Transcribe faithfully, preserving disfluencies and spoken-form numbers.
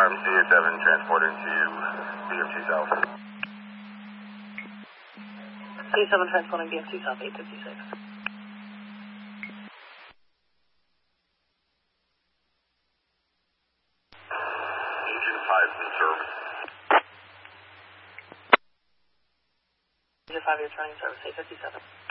Farm, D A seven transporting to B M T South. D A seven transporting B M T South, eight fifty-six. Engine five in service. Engine five, you're turning service, eight fifty-seven.